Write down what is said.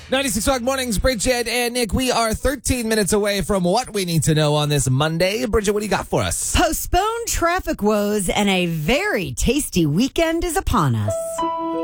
96 Rock Mornings, Bridget and Nick. We are 13 minutes away from what we need to know on this Monday. Bridget, what do you got for us? Postponed traffic woes and a very tasty weekend is upon us.